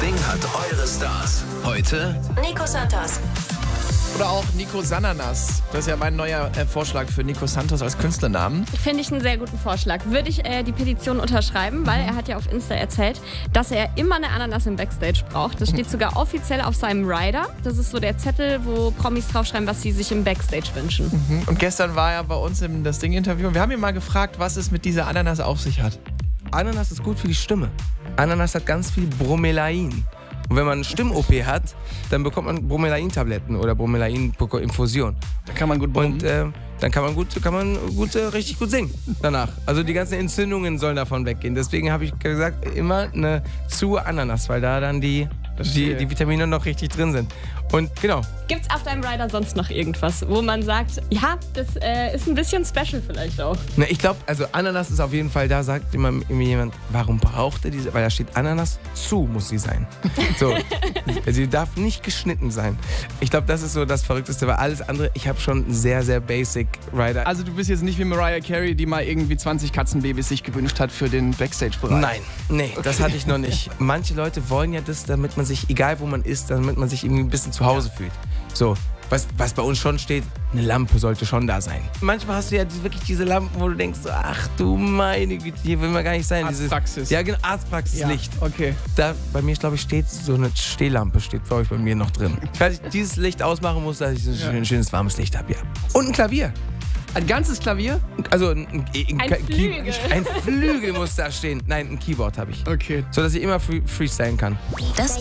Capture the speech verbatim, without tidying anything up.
Ding hat eure Stars. Heute Nico Santos. Oder auch Nico Sananas. Das ist ja mein neuer äh, Vorschlag für Nico Santos als Künstlernamen. Finde ich einen sehr guten Vorschlag. Würde ich äh, die Petition unterschreiben, weil er hat ja auf Insta erzählt, dass er immer eine Ananas im Backstage braucht. Das steht sogar offiziell auf seinem Rider. Das ist so der Zettel, wo Promis draufschreiben, was sie sich im Backstage wünschen. Mhm. Und gestern war er bei uns im das Ding-Interview und wir haben ihn mal gefragt, was es mit dieser Ananas auf sich hat. Ananas ist gut für die Stimme. Ananas hat ganz viel Bromelain. Und wenn man eine Stimm-O P hat, dann bekommt man Bromelain-Tabletten oder Bromelain-Infusion. Da kann man gut brummen. Und äh, dann kann man, gut, kann man gut, äh, richtig gut singen danach. Also die ganzen Entzündungen sollen davon weggehen. Deswegen habe ich gesagt, immer eine zu Ananas, weil da dann die, die, die Vitamine noch richtig drin sind. Und genau. Gibt's auf deinem Rider sonst noch irgendwas, wo man sagt, ja, das äh, ist ein bisschen special vielleicht auch? Na, ich glaube, also Ananas ist auf jeden Fall, da sagt immer irgendwie jemand, warum braucht er diese? Weil da steht Ananas, zu muss sie sein. So, sie darf nicht geschnitten sein. Ich glaube, das ist so das Verrückteste, weil alles andere, ich habe schon sehr, sehr basic Rider. Also du bist jetzt nicht wie Mariah Carey, die mal irgendwie zwanzig Katzenbabys sich gewünscht hat für den Backstage-Bereich. Nein, nee, okay. Das hatte ich noch nicht. Manche Leute wollen ja das, damit man sich, egal wo man ist, damit man sich irgendwie ein bisschen zu Hause ja. fühlt. So, was, was bei uns schon steht, eine Lampe sollte schon da sein. Manchmal hast du ja wirklich diese Lampen, wo du denkst, ach du meine Güte, hier will man gar nicht sein. Arztpraxis. Dieses, ja, genau, Arztpraxislicht. Ja, okay. Da, bei mir, glaube ich, steht so eine Stehlampe, steht, glaube ich, bei mir noch drin. Falls ich dieses Licht ausmachen muss, dass ich so ein, ja. ein schönes, warmes Licht habe, ja. Und ein Klavier. Ein ganzes Klavier? Also ein, ein, ein, ein Flügel. Ein Flügel muss da stehen. Nein, ein Keyboard habe ich. Okay. So, dass ich immer free, freestylen kann. Das